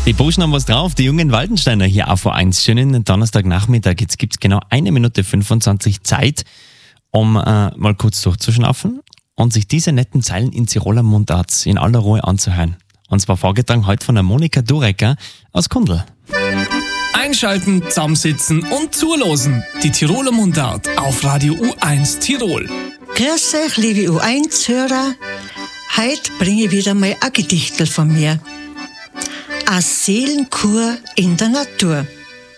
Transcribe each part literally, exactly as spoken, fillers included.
Die Burschen haben was drauf, die jungen Waldensteiner hier A V eins. Schönen Donnerstagnachmittag. Jetzt gibt es genau eine Minute fünfundzwanzig Zeit, um äh, mal kurz durchzuschnaufen und sich diese netten Zeilen in Tiroler Mundart in aller Ruhe anzuhören. Und zwar vorgetragen heute von der Monika Durecker aus Kundl. Einschalten, zusammensitzen und zulosen. Die Tiroler Mundart auf Radio U eins Tirol. Grüß euch, liebe U eins-Hörer. Heute bringe ich wieder mal ein Gedichtel von mir. Eine Seelenkur in der Natur.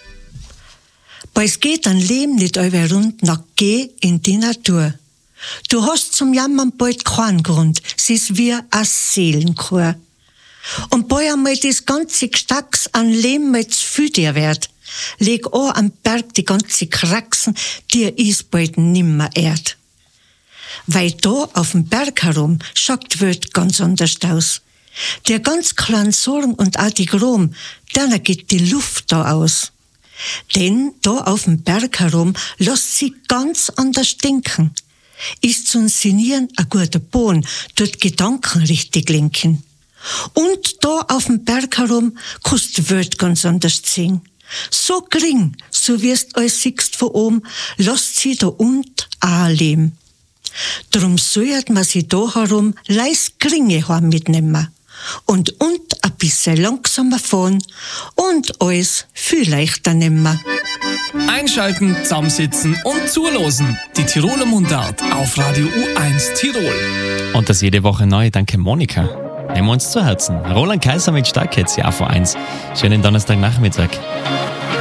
Bald geht ein Leben nicht über rund, nach geh in die Natur. Du hast zum Jammern bald keinen Grund, es ist wie eine Seelenkur. Und bald einmal das ganze Gestacks an Leben mal zu viel dir wird, leg an am Berg die ganze Kraxen, dir ist bald nimmer erd. Weil da auf dem Berg herum schaut die Welt ganz anders aus. Der ganz kleinen Sorgen und auch die Grom, dann geht die Luft da aus. Denn da auf dem Berg herum lässt sie ganz anders denken. Ist zum Sinnieren ein guter Boden, dort Gedanken richtig lenken. Und da auf dem Berg herum kannst die Welt ganz anders sehen. So gering, so wirst alles siehst von oben, lässt sie da und auch leben. Drum sollt man sie da herum leis geringe heim mitnehmen. Und und ein bisschen langsamer fahren und alles viel leichter nehmen. Einschalten, zusammensitzen und zulosen. Die Tiroler Mundart auf Radio U eins Tirol. Und das jede Woche neu. Danke, Monika. Nehmen wir uns zu Herzen. Roland Kaiser mit Stark jetzt hier A V eins. Schönen Donnerstagnachmittag.